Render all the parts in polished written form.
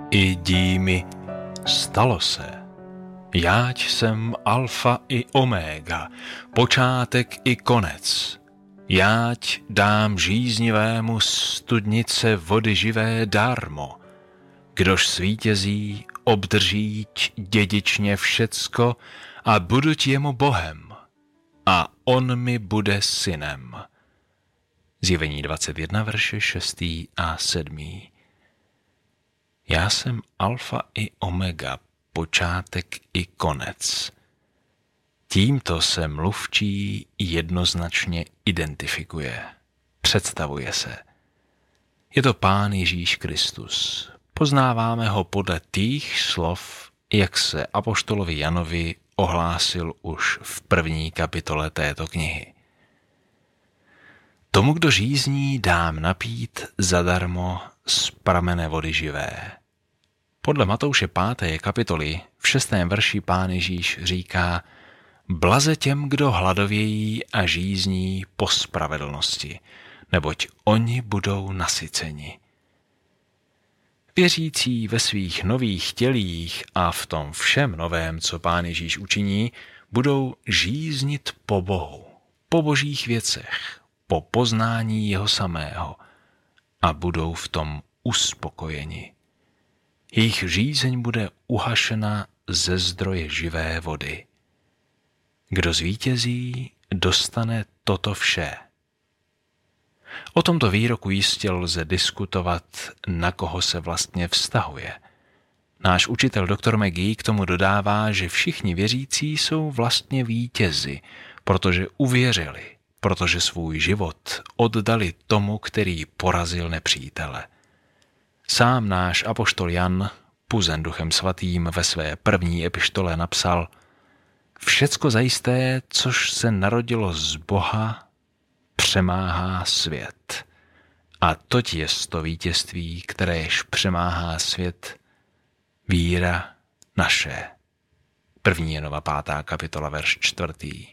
I dí mi, stalo se. Jáť jsem alfa i omega, počátek i konec. Jáť dám žíznivému studnice vody živé darmo. Kdož svítězí, obdržíť dědičně všecko a buduť jemu Bohem. A on mi bude synem. Zjevení 21, verše 6. a 7. Já jsem alfa i omega, počátek i konec. Tímto se mluvčí jednoznačně identifikuje. Představuje se. Je to Pán Ježíš Kristus. Poznáváme ho podle těch slov, jak se apoštolovi Janovi ohlásil už v 1. kapitole této knihy. Tomu, kdo žízní, dám napít zadarmo z pramene vody živé. Podle Matouše 5. kapitoly v 6. verši Pán Ježíš říká: Blaze těm, kdo hladovějí a žízní po spravedlnosti, neboť oni budou nasyceni. Věřící ve svých nových tělích a v tom všem novém, co Pán Ježíš učiní, budou žíznit po Bohu, po božích věcech, po poznání jeho samého a budou v tom uspokojeni. Jejich žízeň bude uhašena ze zdroje živé vody. Kdo zvítězí, dostane toto vše. O tomto výroku jistě lze diskutovat, na koho se vlastně vztahuje. Náš učitel dr. McGee k tomu dodává, že všichni věřící jsou vlastně vítězi, protože uvěřili, protože svůj život oddali tomu, který porazil nepřítele. Sám náš apoštol Jan, puzen Duchem svatým, ve své první epištole napsal: Všecko zajisté, což se narodilo z Boha, přemáhá svět. A toť jest to vítězství, kteréž přemáhá svět, víra naše. 1. Janova 5. kapitola, verš 4.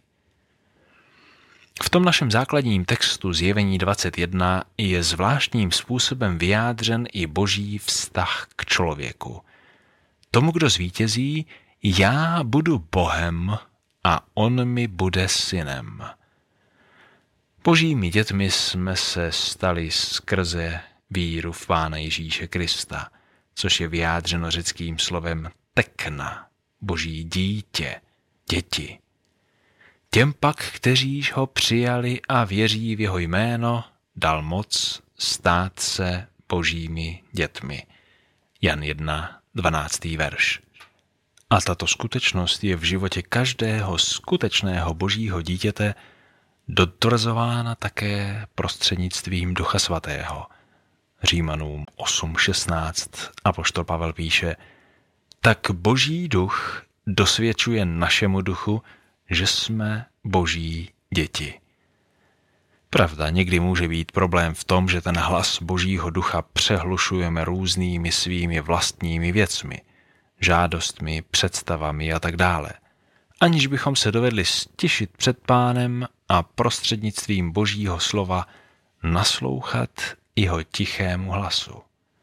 V tom našem základním textu Zjevení 21 je zvláštním způsobem vyjádřen i boží vztah k člověku. Tomu, kdo zvítězí, já budu Bohem a on mi bude synem. Božími dětmi jsme se stali skrze víru v Pána Ježíše Krista, což je vyjádřeno řeckým slovem tekna, boží dítě, děti. Těm pak, kteříž ho přijali a věří v jeho jméno, dal moc stát se božími dětmi. Jan 1, 12. verš. A tato skutečnost je v životě každého skutečného božího dítěte dotvrzována také prostřednictvím Ducha svatého. Římanům 8.16 apoštol Pavel píše: Tak boží duch dosvědčuje našemu duchu, že jsme boží děti. Pravda, někdy může být problém v tom, že ten hlas božího ducha přehlušujeme různými svými vlastními věcmi, žádostmi, představami a tak dále, aniž bychom se dovedli stišit před Pánem a prostřednictvím božího slova naslouchat jeho tichému hlasu.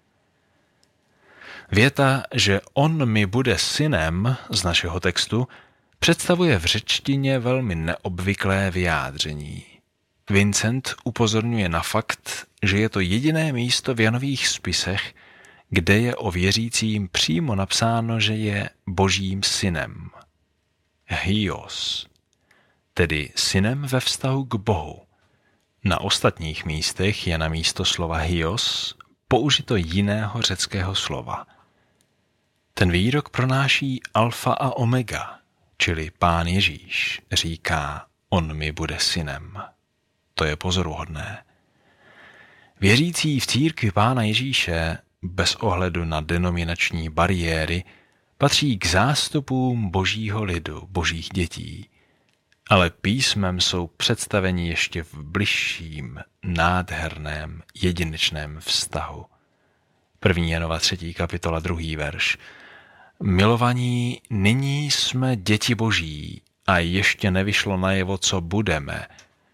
Věta, že on mi bude synem z našeho textu, představuje v řečtině velmi neobvyklé vyjádření. Vincent upozorňuje na fakt, že je to jediné místo v Janových spisech, kde je o věřícím přímo napsáno, že je božím synem. Hyos, tedy synem ve vztahu k Bohu. Na ostatních místech je na místo slova hyos použito jiného řeckého slova. Ten výrok pronáší alfa a omega, čili Pán Ježíš říká, on mi bude synem. To je pozoruhodné. Věřící v církvi Pána Ježíše, bez ohledu na denominační bariéry, patří k zástupům božího lidu, božích dětí, ale písmem jsou představeni ještě v bližším, nádherném, jedinečném vztahu. 1. Janova 3. kapitola 2. verš. Milovaní, nyní jsme děti boží a ještě nevyšlo najevo, co budeme.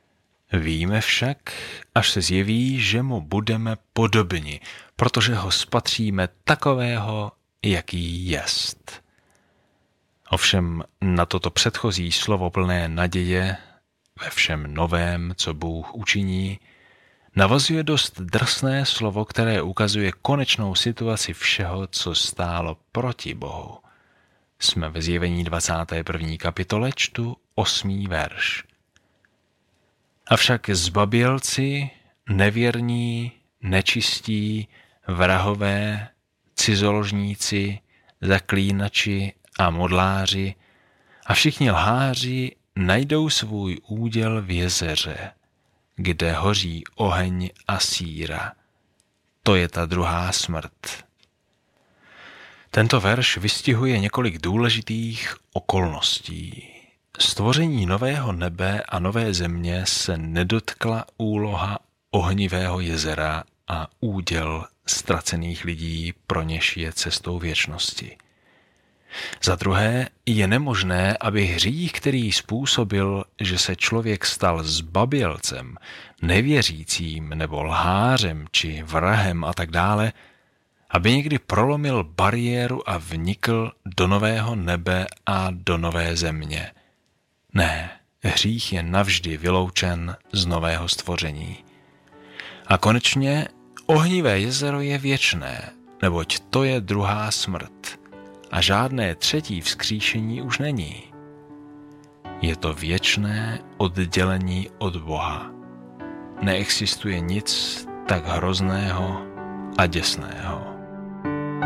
Víme však, až se zjeví, že mu budeme podobni, protože ho spatříme takového, jaký jest. Ovšem na toto předchozí slovo plné naděje ve všem novém, co Bůh učiní, navazuje dost drsné slovo, které ukazuje konečnou situaci všeho, co stálo proti Bohu. Jsme ve Zjevení 21. kapitole, čtu 8. verš. Avšak zbabělci, nevěrní, nečistí, vrahové, cizoložníci, zaklínači a modláři a všichni lháři najdou svůj úděl v jezeře, kde hoří oheň a síra. To je ta druhá smrt. Tento verš vystihuje několik důležitých okolností. Stvoření nového nebe a nové země se nedotkla úloha ohnivého jezera a úděl ztracených lidí, pro něž je cestou věčnosti. Za druhé, je nemožné, aby hřích, který způsobil, že se člověk stal zbabělcem, nevěřícím nebo lhářem či vrahem a tak dále, aby někdy prolomil bariéru a vnikl do nového nebe a do nové země. Ne, hřích je navždy vyloučen z nového stvoření. A konečně ohnivé jezero je věčné, neboť to je druhá smrt a žádné třetí vzkříšení už není. Je to věčné oddělení od Boha. Neexistuje nic tak hrozného a děsného.